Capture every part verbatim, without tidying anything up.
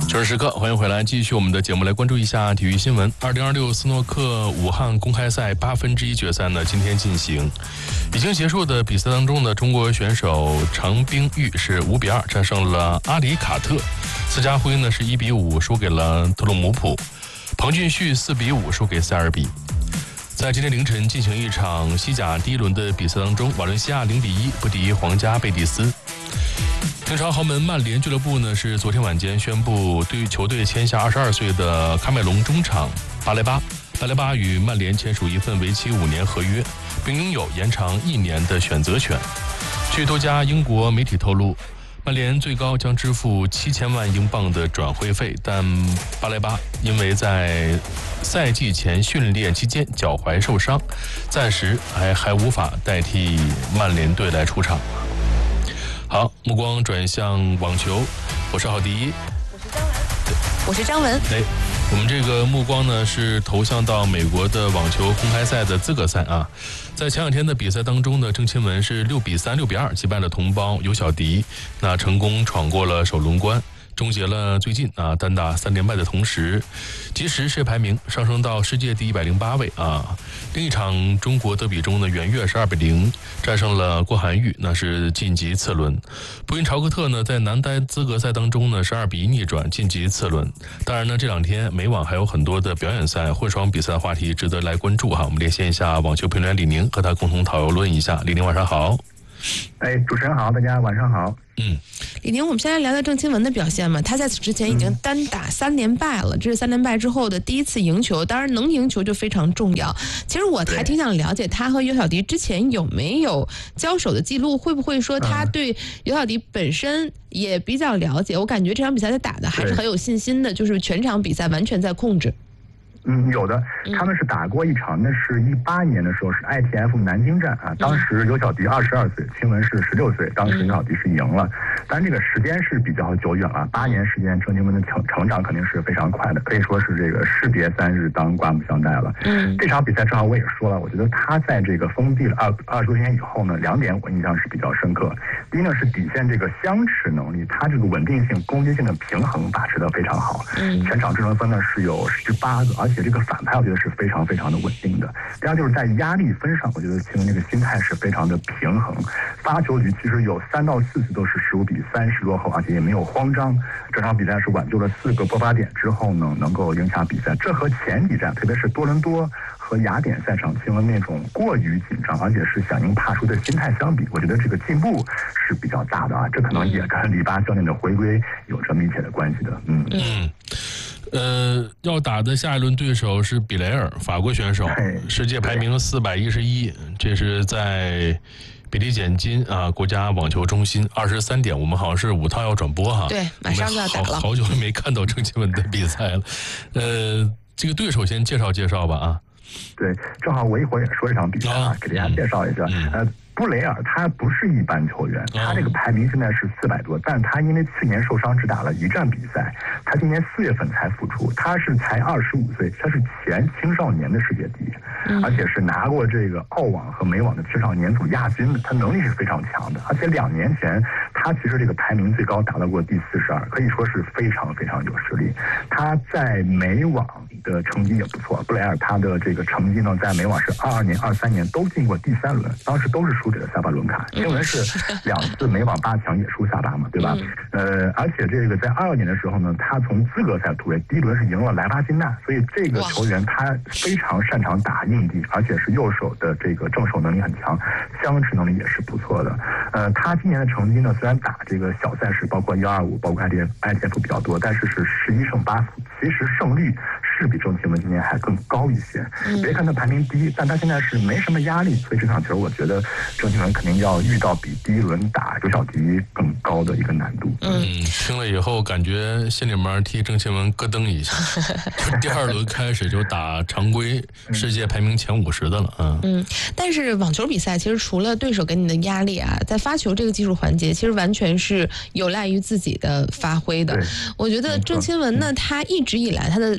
这时刻，欢迎回来，继续我们的节目，来关注一下体育新闻。二零二六斯诺克武汉公开赛八分之一决赛呢，今天进行。已经结束的比赛当中呢，中国选手常冰玉是五比二战胜了阿里卡特，斯嘉辉呢是一比五输给了特鲁姆普，彭俊旭四比五输给塞尔比。在今天凌晨进行一场西甲第一轮的比赛当中，瓦伦西亚零比一不敌皇家贝蒂斯。英超豪门曼联俱乐部呢是昨天晚间宣布对球队签下二十二岁的喀麦隆中场巴雷巴。巴雷巴与曼联签署一份为期五年合约，并拥有延长一年的选择权。据多家英国媒体透露，曼联最高将支付七千万英镑的转会费，但巴雷巴因为在赛季前训练期间脚踝受伤，暂时还还无法代替曼联队来出场。好，目光转向网球，我是郝迪一， 我是张文。 对，我们这个目光呢是投向到美国的网球公开赛的资格赛啊。在前两天的比赛当中呢，郑钦文是六比三、六比二击败了同胞尤小迪，那成功闯过了首轮关，终结了最近啊单打三连败的同时，及时世界排名上升到世界第一百零八位啊。另一场中国德比中呢，袁岳是二比零战胜了郭涵玉，那是晋级次轮。布因朝克特呢，在男单资格赛当中呢是二比一逆转晋级次轮。当然呢，这两天美网还有很多的表演赛、混双比赛的话题值得来关注哈。我们连线一下网球评论员李宁，和他共同讨论一下。李宁晚上好。 哎，主持人好，大家晚上好。 嗯， 李宁，我们先来聊聊郑钦文的表现嘛。他在此之前已经单打三连败了，嗯、这是三连败之后的第一次赢球。当然，能赢球就非常重要。其实我还挺想了解他和尤小迪之前有没有交手的记录，会不会说他对尤小迪本身也比较了解？我感觉这场比赛他打的还是很有信心的，就是全场比赛完全在控制。 嗯，有的，他们是打过一场，那是一八年的时候是 I T F 南京站啊，当时尤小迪二十二岁，钦文是十六岁，当时尤小迪是赢了，但这个时间是比较久远了，八年时间，郑钦文的成成长肯定是非常快的，可以说是这个士别三日，当刮目相待了。嗯，这场比赛正好我也说了，我觉得他在这个封闭了二二十多天以后呢，两点我印象是比较深刻。第一呢是底线这个相持能力，他这个稳定性、攻击性的平衡把持得非常好。嗯，全场制胜分呢是有十八个，而且这个反拍我觉得是非常非常的稳定的。第二就是在压力分上，我觉得钦文这个心态是非常的平衡。发球局其实有三到四次都是十五比三十落后，而且也没有慌张。这场比赛是挽救了四个爆发点之后呢，能够赢下比赛。这和前几站，特别是多伦多和雅典赛场，钦文那种过于紧张，而且是想赢怕输的心态相比，我觉得这个进步是比较大的啊。这可能也跟里巴教练的回归有着密切的关系的。嗯嗯。呃，要打的下一轮对手是比雷尔，法国选手，世界排名四百一十一，这是在比利简金啊国家网球中心二十三点，我们好像是五套要转播哈。 对，马上就要打了。 好, 好久没看到郑钦文的比赛了。呃，这个对手先介绍介绍吧啊。 对，正好我一会儿也说这场比赛啊，给大家介绍一下。嗯、呃。布雷尔他不是一般球员，他这个排名现在是四百多，但他因为去年受伤只打了一站比赛，他今年四月份才复出，他是才二十五岁，他是前青少年的世界第一，嗯、而且是拿过这个澳网和美网的青少年组亚军的，他能力是非常强的，而且两年前他其实这个排名最高达到过第四十二，可以说是非常非常有实力。他在美网的成绩也不错，布雷尔他的这个成绩呢，在美网是二二年、二三年都进过第三轮，当时都是输给了萨巴伦卡，钦文是两次美网八强也输萨巴嘛，对吧？呃，而且这个在二二年的时候呢，他从资格赛突围，第一轮是赢了莱巴金娜，所以这个球员他非常擅长打硬地，而且是右手的这个正手能力很强，相持能力也是不错的。呃，他今年的成绩呢，虽然打这个小赛事，包括幺二五，包括 I T F 比较多，但是是十一胜八负，其实胜率是比郑钦文今年还更高一些。别看他排名第一，但他现在是没什么压力，所以这场球我觉得郑钦文肯定要遇到比第一轮打尤小迪更高的一个难度。 嗯，听了以后感觉心里面替郑钦文咯噔一下，就第二轮开始就打常规世界排名前五十的了。嗯嗯，但是网球比赛其实除了对手给你的压力啊，在发球这个技术环节，其实完全是有赖于自己的发挥的。我觉得郑钦文呢，他一直以来他的比赛的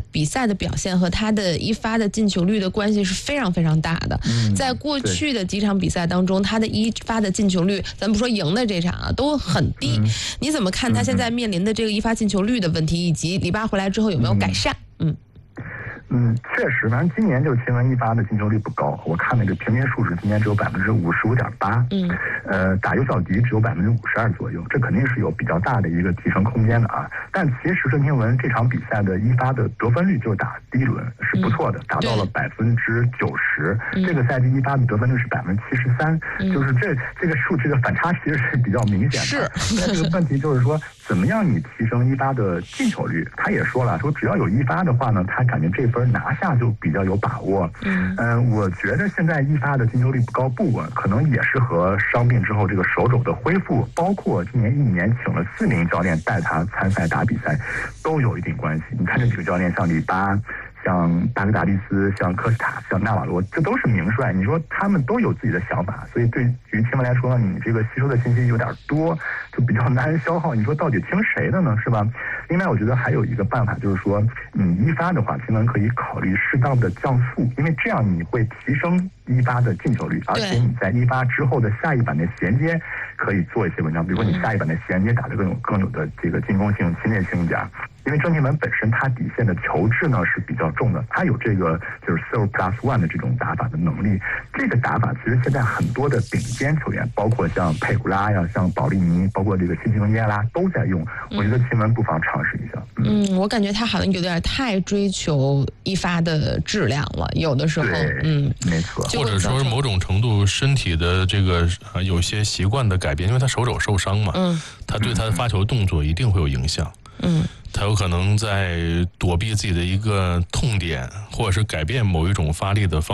的表现和他的一发的进球率的关系是非常非常大的。 嗯、 在过去的几场比赛当中，他的一发的进球率，咱不说赢的这场啊，都很低。嗯、你怎么看他现在面临的这个一发进球率的问题，以及里巴回来之后有没有改善？嗯。 嗯，确实，反正今年就是新闻一发的进球率不高，我看那个平均数值今年只有百分之五十五点八，嗯，呃，打尤小迪只有百分之五十二左右，这肯定是有比较大的一个提升空间的啊。但其实孙兴慜这场比赛的一发的得分率，就是打第一轮是不错的，嗯、达到了百分之九十。这个赛季一发的得分率是百分之七十三，就是这这个数据的反差其实是比较明显的。是，但这个问题就是说，怎么样你提升一发的进球率？他也说了，说只要有一发的话呢，他感觉这分拿下就比较有把握。嗯，呃，我觉得现在一发的进球率不高不稳，可能也是和伤病之后这个手肘的恢复，包括今年一年请了四名教练带他参赛打比赛，都有一定关系。你看这几个教练，像里巴、像巴格达利斯、像科斯塔、像纳瓦罗，这都是名帅。你说他们都有自己的想法，所以对于青文来说，你这个吸收的信息有点多，就比较难消耗。你说到底听谁的呢？是吧？另外，我觉得还有一个办法，就是说你一发的话，青文可以考虑适当的降速，因为这样你会提升一发的进球率，而且你在一发之后的下一板的衔接可以做一些文章，比如说你下一板的衔接打得更有更有的这个进攻性、侵略性一点。因为郑钦文本身他底线的球质呢是比较重的，他有这个就是 zero plus one 的这种打法的能力。这个打法其实现在很多的顶尖球员，包括像佩古拉呀、像保利尼，包括这个辛吉耶拉都在用。我觉得钦文不妨尝试一下。 嗯，嗯我感觉他好像有点太追求一发的质量了，有的时候，嗯， 没错。 或者说是某种程度身体的这个呃有些习惯的改变，因为他手肘受伤嘛，嗯，他对他的发球动作一定会有影响。嗯，他有可能在躲避自己的一个痛点，或者是改变某一种发力的方